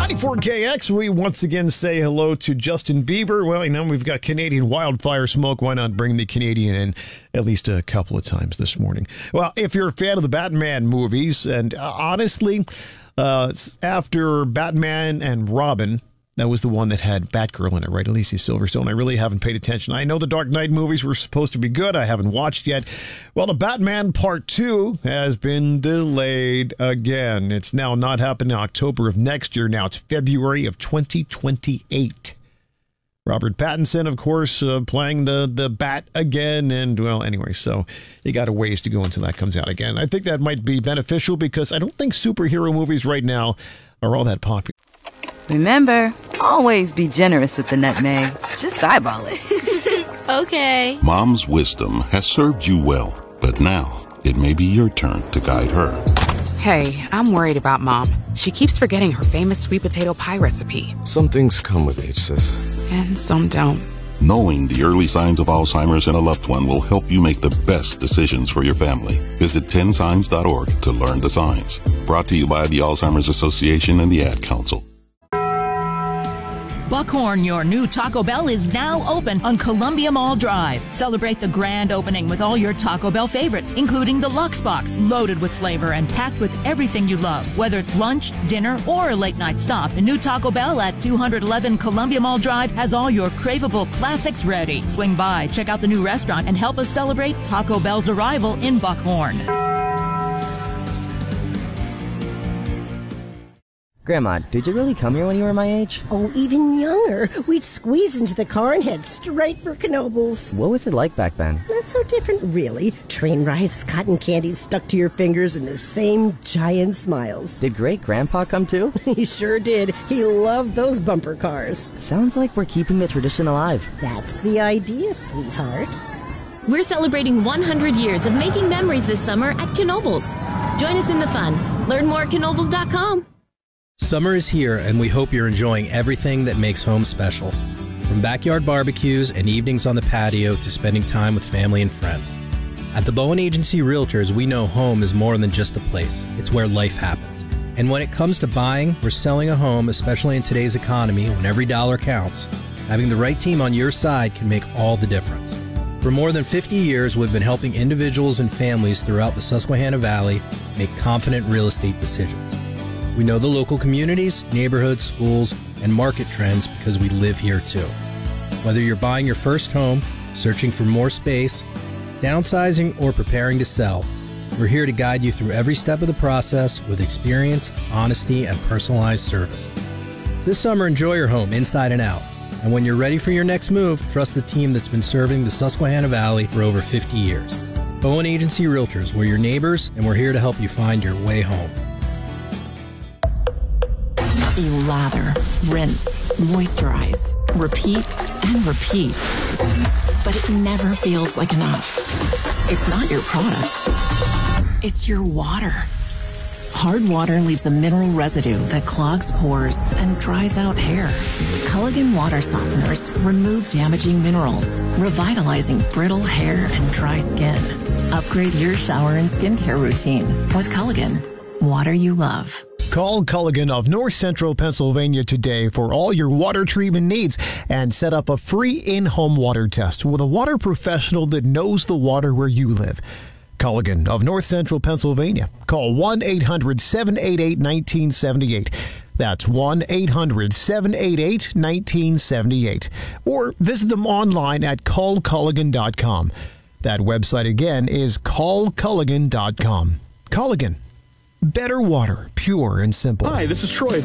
94KX, we once again say hello to Justin Bieber. Well, we've got Canadian wildfire smoke. Why not bring the Canadian in at least a couple of times this morning? Well, if you're a fan of the Batman movies, and honestly, after Batman and Robin, that was the one that had Batgirl in it, right? Alicia Silverstone. I really haven't paid attention. I know the Dark Knight movies were supposed to be good. I haven't watched yet. Well, the Batman Part 2 has been delayed again. It's now not happening in October of next year. Now it's February of 2028. Robert Pattinson, of course, playing the Bat again. And, well, anyway, so you got a ways to go until that comes out again. I think that might be beneficial because I don't think superhero movies right now are all that popular. Remember, always be generous with the nutmeg. Just eyeball it. Okay. Mom's wisdom has served you well, but now it may be your turn to guide her. Hey, I'm worried about Mom. She keeps forgetting her famous sweet potato pie recipe. Some things come with age, sis. And some don't. Knowing the early signs of Alzheimer's in a loved one will help you make the best decisions for your family. Visit 10signs.org to learn the signs. Brought to you by the Alzheimer's Association and the Ad Council. Buckhorn, your new Taco Bell, is now open on Columbia Mall Drive. Celebrate the grand opening with all your Taco Bell favorites, including the Lux Box, loaded with flavor and packed with everything you love. Whether it's lunch, dinner, or a late-night stop, the new Taco Bell at 211 Columbia Mall Drive has all your craveable classics ready. Swing by, check out the new restaurant, and help us celebrate Taco Bell's arrival in Buckhorn. Grandma, did you really come here when you were my age? Oh, even younger. We'd squeeze into the car and head straight for Knoebels. What was it like back then? Not so different, really. Train rides, cotton candy stuck to your fingers, and the same giant smiles. Did Great-Grandpa come too? He sure did. He loved those bumper cars. Sounds like we're keeping the tradition alive. That's the idea, sweetheart. We're celebrating 100 years of making memories this summer at Knoebels. Join us in the fun. Learn more at Knoebels.com. Summer is here, and we hope you're enjoying everything that makes home special. From backyard barbecues and evenings on the patio to spending time with family and friends. At the Bowen Agency Realtors, we know home is more than just a place. It's where life happens. And when it comes to buying or selling a home, especially in today's economy when every dollar counts, having the right team on your side can make all the difference. For more than 50 years, we've been helping individuals and families throughout the Susquehanna Valley make confident real estate decisions. We know the local communities, neighborhoods, schools, and market trends because we live here too. Whether you're buying your first home, searching for more space, downsizing, or preparing to sell, we're here to guide you through every step of the process with experience, honesty, and personalized service. This summer, enjoy your home inside and out. And when you're ready for your next move, trust the team that's been serving the Susquehanna Valley for over 50 years. Bowen Agency Realtors, we're your neighbors, and we're here to help you find your way home. You lather, rinse, moisturize, repeat, and repeat. But it never feels like enough. It's not your products. It's your water. Hard water leaves a mineral residue that clogs pores and dries out hair. Culligan water softeners remove damaging minerals, revitalizing brittle hair and dry skin. Upgrade your shower and skincare routine with Culligan. Water you love. Call Culligan of North Central Pennsylvania today for all your water treatment needs and set up a free in-home water test with a water professional that knows the water where you live. Culligan of North Central Pennsylvania. Call 1-800-788-1978. That's 1-800-788-1978. Or visit them online at callculligan.com. That website again is callculligan.com. Culligan. Better water, pure and simple. Hi, this is Troy